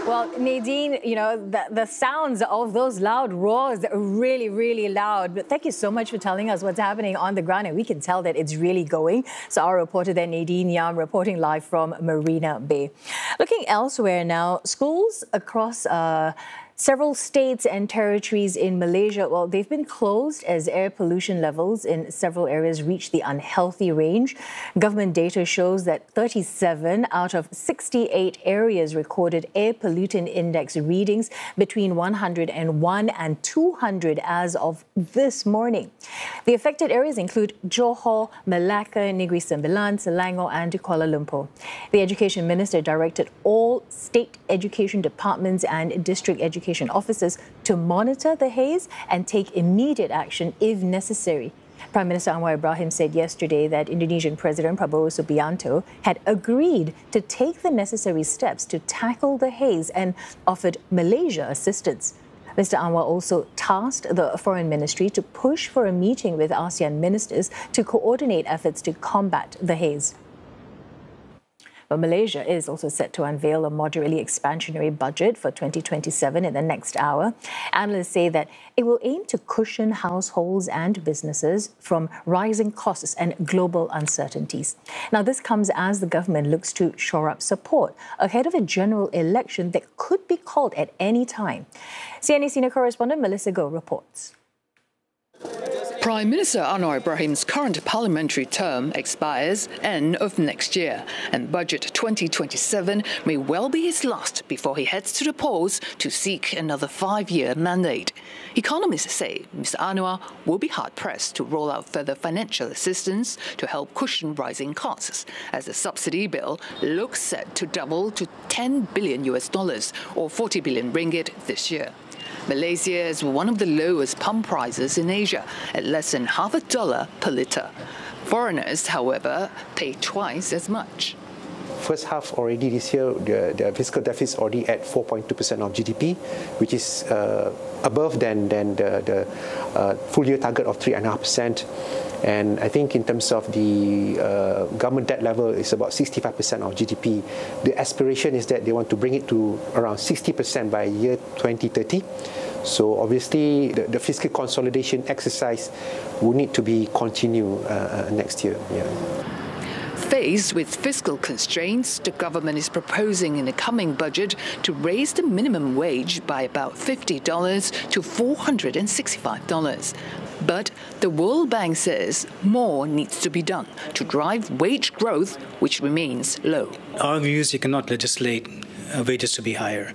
Well, Nadine, you know, the sounds of those loud roars are really, really loud. But thank you so much for telling us what's happening on the ground. And we can tell that it's really going. So our reporter there, Nadine Yam, reporting live from Marina Bay. Looking elsewhere now, schools across several states and territories in Malaysia, well, they've been closed as air pollution levels in several areas reach the unhealthy range. Government data shows that 37 out of 68 areas recorded air pollutant index readings between 101 and 200 as of this morning. The affected areas include Johor, Malacca, Negeri Sembilan, Selangor and Kuala Lumpur. The Education Minister directed all state education departments and district education officers to monitor the haze and take immediate action if necessary. Prime Minister Anwar Ibrahim said yesterday that Indonesian President Prabowo Subianto had agreed to take the necessary steps to tackle the haze and offered Malaysia assistance. Mr. Anwar also tasked the Foreign Ministry to push for a meeting with ASEAN ministers to coordinate efforts to combat the haze. But Malaysia is also set to unveil a moderately expansionary budget for 2027 in the next hour. Analysts say that it will aim to cushion households and businesses from rising costs and global uncertainties. Now, this comes as the government looks to shore up support ahead of a general election that could be called at any time. CNA senior correspondent Melissa Goh reports. Prime Minister Anwar Ibrahim's current parliamentary term expires end of next year, and Budget 2027 may well be his last before he heads to the polls to seek another 5-year mandate. Economists say Mr. Anwar will be hard-pressed to roll out further financial assistance to help cushion rising costs, as the subsidy bill looks set to double to $10 billion or 40 billion ringgit this year. Malaysia is one of the lowest pump prices in Asia, at less than $0.50 per litre. Foreigners, however, pay twice as much. First half already this year, the fiscal deficit is already at 4.2% of GDP, which is above than the full year target of 3.5%. And I think in terms of the government debt level, it's about 65% of GDP. The aspiration is that they want to bring it to around 60% by year 2030. So obviously, the fiscal consolidation exercise will need to be continued next year. Yeah. Faced with fiscal constraints, the government is proposing in the coming budget to raise the minimum wage by about $50 to $465. But the World Bank says more needs to be done to drive wage growth, which remains low. Our view is you cannot legislate wages to be higher.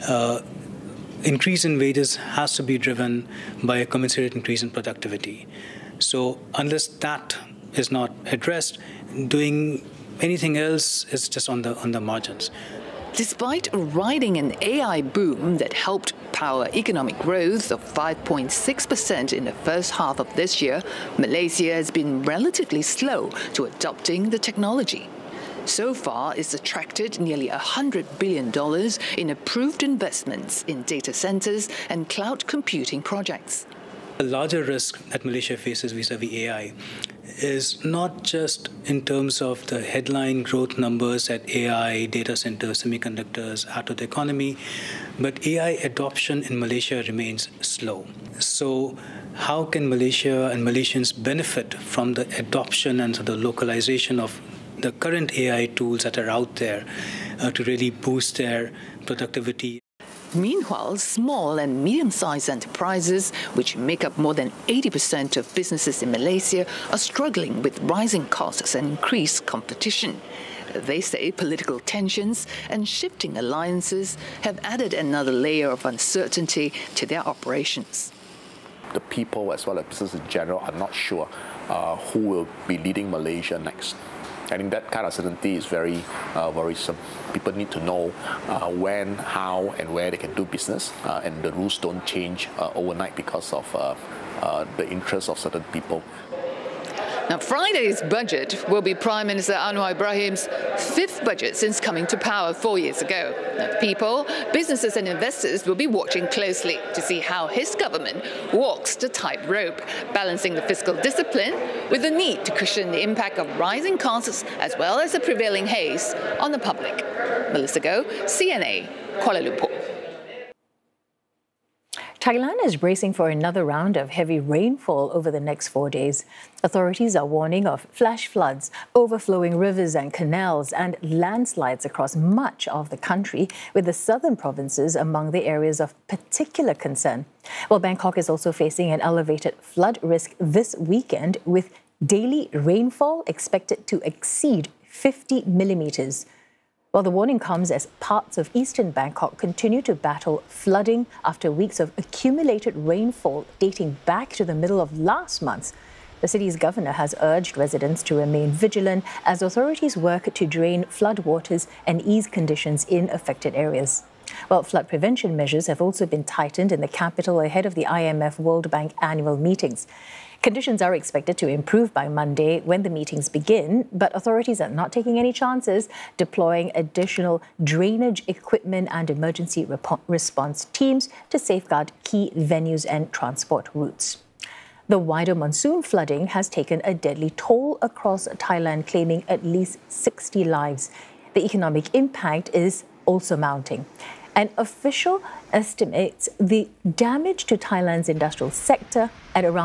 Increase in wages has to be driven by a commensurate increase in productivity. So unless that is not addressed, doing anything else is just on the margins. Despite riding an AI boom that helped power economic growth of 5.6% in the first half of this year, Malaysia has been relatively slow to adopting the technology. So far, it's attracted nearly $100 billion in approved investments in data centers and cloud computing projects. The larger risk that Malaysia faces vis-a-vis AI is not just in terms of the headline growth numbers at AI, data centers, semiconductors, add to the economy, but AI adoption in Malaysia remains slow. So how can Malaysia and Malaysians benefit from the adoption and the localization of the current AI tools that are out there to really boost their productivity? Meanwhile, small and medium-sized enterprises, which make up more than 80% of businesses in Malaysia, are struggling with rising costs and increased competition. They say political tensions and shifting alliances have added another layer of uncertainty to their operations. The people, as well as business in general, are not sure who will be leading Malaysia next. I think that kind of certainty is very worrisome. People need to know when, how, and where they can do business, and the rules don't change overnight because of the interests of certain people. Now, Friday's budget will be Prime Minister Anwar Ibrahim's fifth budget since coming to power 4 years ago. Now, people, businesses and investors will be watching closely to see how his government walks the tightrope, balancing the fiscal discipline with the need to cushion the impact of rising costs as well as the prevailing haze on the public. Melissa Goh, CNA, Kuala Lumpur. Thailand is bracing for another round of heavy rainfall over the next 4 days. Authorities are warning of flash floods, overflowing rivers and canals, and landslides across much of the country, with the southern provinces among the areas of particular concern. Well, Bangkok is also facing an elevated flood risk this weekend, with daily rainfall expected to exceed 50 millimetres. Well, the warning comes as parts of eastern Bangkok continue to battle flooding after weeks of accumulated rainfall dating back to the middle of last month. The city's governor has urged residents to remain vigilant as authorities work to drain floodwaters and ease conditions in affected areas. Well, flood prevention measures have also been tightened in the capital ahead of the IMF World Bank annual meetings. Conditions are expected to improve by Monday when the meetings begin, but authorities are not taking any chances, deploying additional drainage equipment and emergency response teams to safeguard key venues and transport routes. The wider monsoon flooding has taken a deadly toll across Thailand, claiming at least 60 lives. The economic impact is also mounting. An official estimates the damage to Thailand's industrial sector at around